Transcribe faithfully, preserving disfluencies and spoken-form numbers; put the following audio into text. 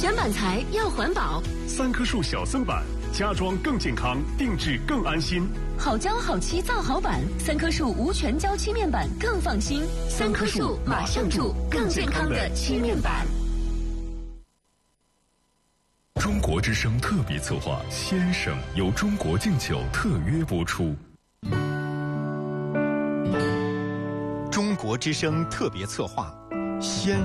选板材要环保， 三棵树小森板，家装更健康，定制更安心。 好胶好漆造好板，三棵树无全胶漆面板更放心。三棵树马上住更健康的漆面板。 中国之声特别策划《先生》由中国敬酒特约播出。 中国之声特别策划《先